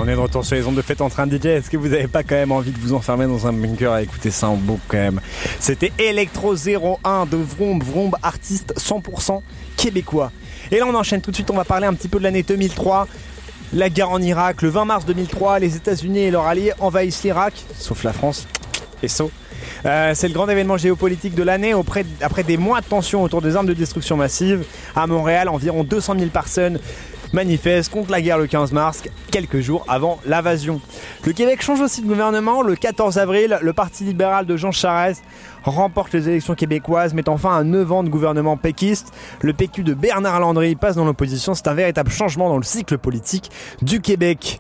On est de retour sur les ondes de Fête en train de DJ. Est-ce que vous n'avez pas quand même envie de vous enfermer dans un bunker à écouter ça en boucle quand même? C'était Electro 01 de Vromb, Vromb, artiste 100% québécois. Et là on enchaîne tout de suite, on va parler un petit peu de l'année 2003. La guerre en Irak, le 20 mars 2003, les États-Unis et leurs alliés envahissent l'Irak, sauf la France et SO. C'est le grand événement géopolitique de l'année. Après des mois de tension autour des armes de destruction massive, à Montréal, environ 200 000 personnes manifestent contre la guerre le 15 mars, quelques jours avant l'invasion. Le Québec change aussi de gouvernement. Le 14 avril, le Parti libéral de Jean Charest remporte les élections québécoises, mettant fin à 9 ans de gouvernement péquiste. Le PQ de Bernard Landry passe dans l'opposition. C'est un véritable changement dans le cycle politique du Québec.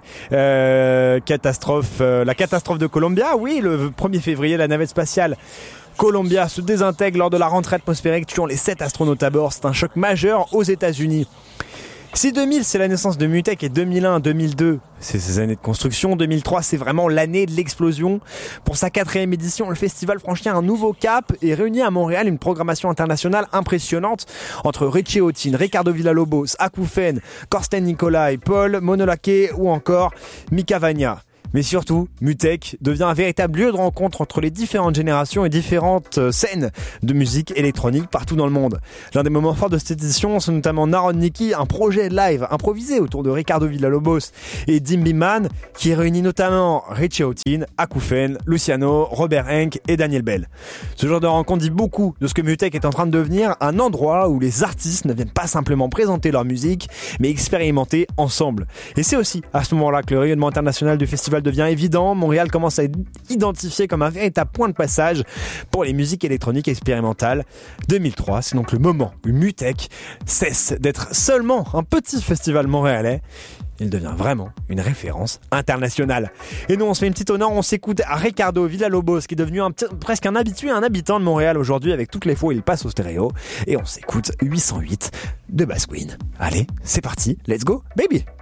La catastrophe de Columbia, oui, le 1er février, la navette spatiale Columbia se désintègre lors de la rentrée atmosphérique, tuant les 7 astronautes à bord. C'est un choc majeur aux États-Unis. Si 2000 c'est la naissance de Mutech et 2001, 2002 c'est ces années de construction, 2003 c'est vraiment l'année de l'explosion. Pour sa 4e édition, le festival franchit un nouveau cap et réunit à Montréal une programmation internationale impressionnante entre Richie Hawtin, Ricardo Villalobos, Akoufen, Korsten Nicolai, Paul Monolake ou encore Mika Vania. Mais surtout, Mutech devient un véritable lieu de rencontre entre les différentes générations et différentes scènes de musique électronique partout dans le monde. L'un des moments forts de cette édition, c'est notamment Narodniki, un projet live improvisé autour de Ricardo Villalobos et Dimby Man, qui réunit notamment Richie Hawtin, Akoufen, Luciano, Robert Henk et Daniel Bell. Ce genre de rencontre dit beaucoup de ce que Mutech est en train de devenir, un endroit où les artistes ne viennent pas simplement présenter leur musique, mais expérimenter ensemble. Et c'est aussi à ce moment-là que le rayonnement international du festival devient évident. Montréal commence à être identifié comme un véritable point de passage pour les musiques électroniques expérimentales. 2003, c'est donc le moment où Mutech cesse d'être seulement un petit festival montréalais. Il devient vraiment une référence internationale. Et nous, on se fait une petite honneur, on s'écoute à Ricardo Villalobos, qui est devenu presque un habitué, un habitant de Montréal aujourd'hui. Avec toutes les fois où il passe au stéréo. Et on s'écoute 808 de Bass Queen. Allez, c'est parti, let's go, baby!